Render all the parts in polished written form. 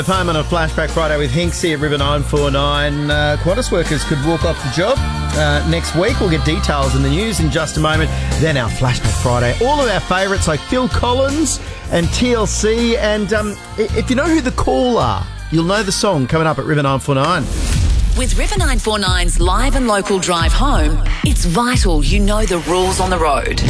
Home on a Flashback Friday with Hinksy at River 949. Qantas workers could walk off the job next week. We'll get details in the news in just a moment. Then our Flashback Friday. All of our favourites like Phil Collins and TLC. And if you know who The Call are, you'll know the song coming up at River 949. With River 949's live and local drive home, it's vital you know the rules on the road.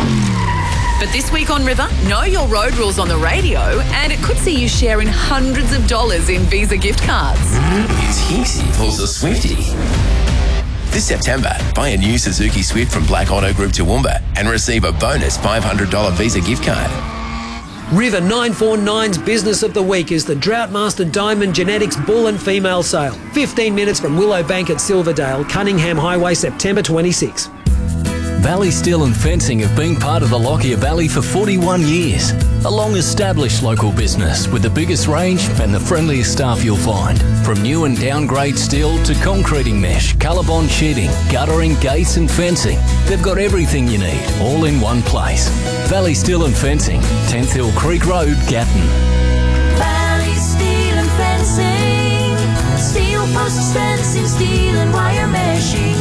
But this week on River, know your road rules on the radio, and it could see you sharing hundreds of dollars in Visa gift cards. It's Hinksy pulls a Swiftie. This September, buy a new Suzuki Swift from Black Auto Group Toowoomba and receive a bonus $500 Visa gift card. River 949's Business of the Week is the Droughtmaster Diamond Genetics Bull and Female Sale. 15 minutes from Willowbank at Silverdale, Cunningham Highway, September 26. Valley Steel and Fencing have been part of the Lockyer Valley for 41 years. A long-established local business with the biggest range and the friendliest staff you'll find. From new and downgrade steel to concreting mesh, colorbond sheeting, guttering, gates and fencing. They've got everything you need, all in one place. Valley Steel and Fencing, 10th Hill Creek Road, Gatton. Valley Steel and Fencing. Steel posts, fencing, steel and wire meshing.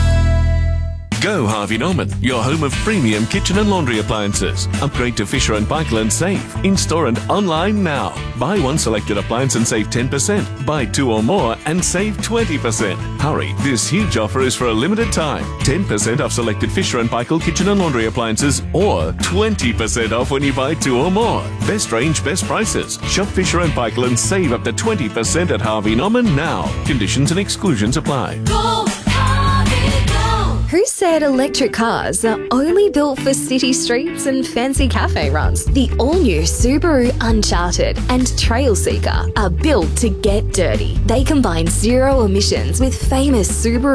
Go Harvey Norman, your home of premium kitchen and laundry appliances. Upgrade to Fisher & Paykel and save. In-store and online now. Buy one selected appliance and save 10%. Buy two or more and save 20%. Hurry, this huge offer is for a limited time. 10% off selected Fisher & Paykel kitchen and laundry appliances or 20% off when you buy two or more. Best range, best prices. Shop Fisher & Paykel and save up to 20% at Harvey Norman now. Conditions and exclusions apply. Go, Harvey, go! Who said electric cars are only built for city streets and fancy cafe runs? The all-new Subaru Uncharted and Trailseeker are built to get dirty. They combine zero emissions with famous Subaru